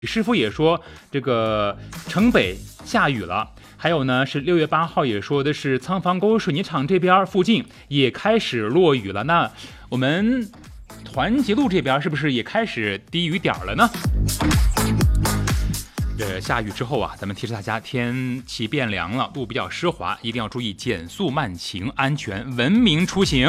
师傅也说这个城北下雨了，还有呢是6月8号也说的是仓房沟水泥厂这边附近也开始落雨了。那我们团结路这边是不是也开始低雨点了呢？这下雨之后啊，咱们提示大家天气变凉了，路比较湿滑，一定要注意减速慢行，安全文明出行。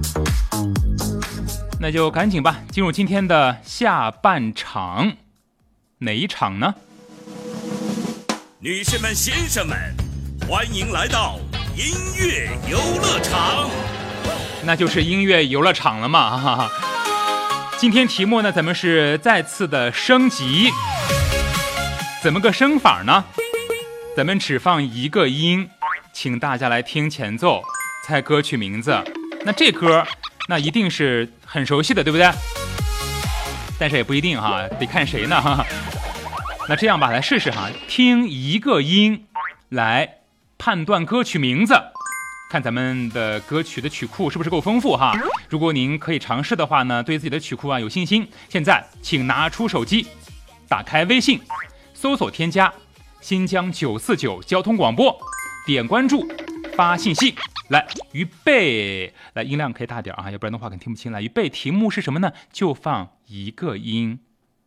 那就赶紧吧，进入今天的下半场。哪一场呢？ 女士们先生们，欢迎来到音乐游乐场。 那就是音乐游乐场了嘛，哈哈。今天题目呢，咱们是再次的升级，怎么个升法呢？咱们只放一个音，请大家来听前奏，猜歌曲名字。那这歌那一定是很熟悉的，对不对？但是也不一定哈，得看谁呢哈。那这样吧，来试试哈，听一个音来判断歌曲名字，看咱们的歌曲的曲库是不是够丰富哈。如果您可以尝试的话呢，对自己的曲库啊有信心，现在请拿出手机，打开微信，搜索添加新疆949交通广播，点关注，发信息。来，预备，来音量可以大点啊，要不然的话可能听不清。来，预备，题目是什么呢？就放一个音。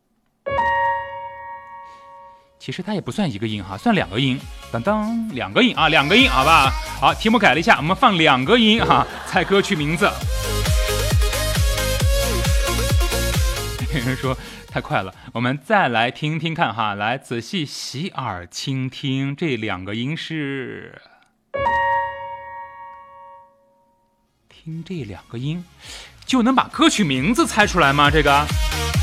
其实它也不算一个音哈，算2个音，当当，2个音啊，2个音，好吧？好，题目改了一下，我们放2个音哈，猜歌曲名字。有人说太快了，我们再来听听看哈，来仔细洗耳倾听，这2个音是。听这2个音，就能把歌曲名字猜出来吗？这个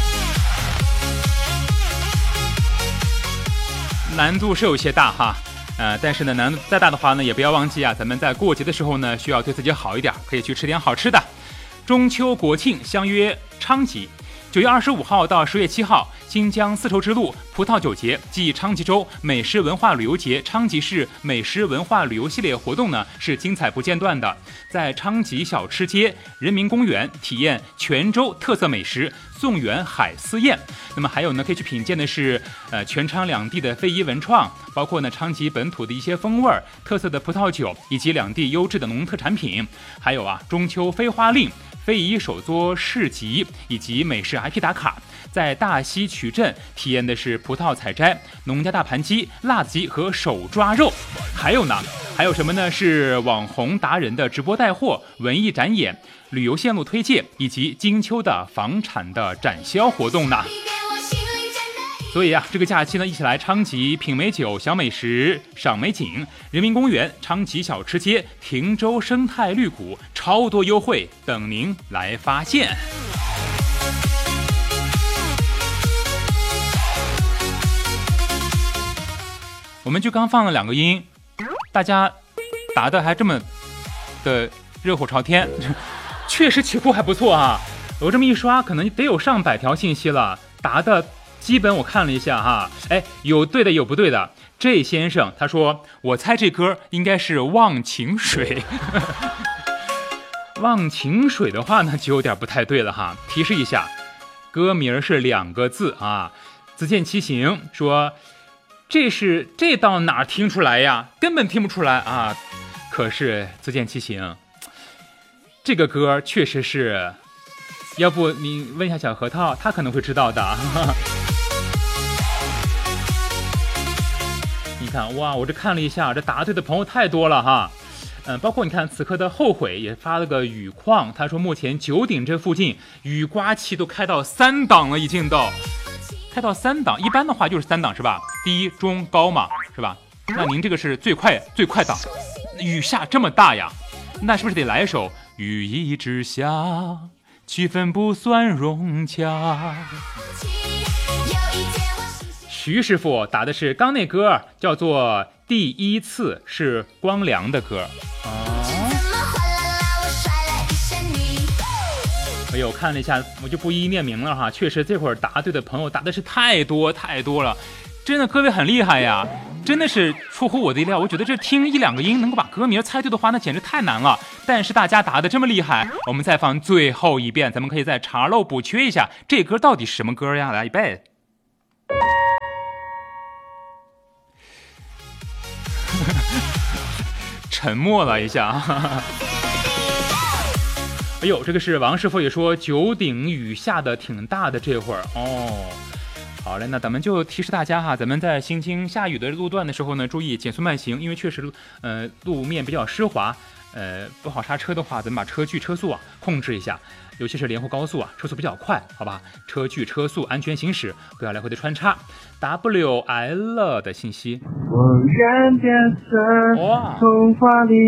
难度是有些大哈，但是呢，难度再大的话呢，也不要忘记啊，咱们在过节的时候呢，需要对自己好一点，可以去吃点好吃的。中秋国庆相约昌吉，9月25号到10月7号，新疆丝绸之路葡萄酒节暨昌吉州美食文化旅游节昌吉市美食文化旅游系列活动呢是精彩不间断的，在昌吉小吃街、人民公园体验泉州特色美食宋元海丝宴。那么还有呢，可以去品鉴的是全昌两地的非遗文创，包括呢昌吉本土的一些风味、特色的葡萄酒以及两地优质的农特产品，还有啊中秋飞花令、非遗手作市集以及美食 IP 打卡。在大溪曲镇体验的是葡萄采摘、农家大盘鸡、辣子鸡和手抓肉。还有什么呢？是网红达人的直播带货、文艺展演、旅游线路推介以及金秋的房产的展销活动呢。所以啊，这个假期呢，一起来昌吉品美酒、小美食、赏美景，人民公园、昌吉小吃街、亭州生态绿谷，超多优惠等您来发现。我们就刚放了2个音，大家答的还这么的热火朝天，确实曲库还不错啊。我这么一刷，可能得有上百条信息了，答的基本我看了一下哈，哎，有对的有不对的。这先生他说，我猜这歌应该是忘情水。忘情水的话呢，就有点不太对了哈。提示一下，歌名是2个字啊。自见其行说，这到哪儿听出来呀？根本听不出来啊！可是自见其行，这个歌确实是，要不你问一下小核桃，他可能会知道的。你看哇，我这看了一下，这答对的朋友太多了哈。包括你看此刻的后悔也发了个雨况，他说目前9鼎这附近雨刮器都开到3档了，已经到。开到3档，一般的话就是3档是吧？低、中、高嘛，是吧？那您这个是最快档，雨下这么大呀，那是不是得来一首雨一直下，气氛不算融洽？徐师傅打的是刚那歌，叫做《第一次》，是光良的歌啊。哎呦，看了一下，我就不一一念名了哈。确实，这会儿答对的朋友答的是太多了，真的各位很厉害呀，真的是出乎我的意料。我觉得这听1-2个音能够把歌名猜对的话，那简直太难了。但是大家答的这么厉害，我们再放最后一遍，咱们可以再查漏补缺一下，这歌到底是什么歌呀？来，预备。 沉默了一下。哎呦，这个是王师傅也说九鼎雨下的挺大的这会儿哦。好嘞，那咱们就提示大家哈，咱们在行经下雨的路段的时候呢，注意减速慢行，因为确实路面比较湿滑，不好刹车的话，咱们把车距车速啊控制一下，尤其是连湖高速啊，车速比较快，好吧？车距车速安全行驶，不要来回的穿插。WL 的信息。 我愿变色，童话里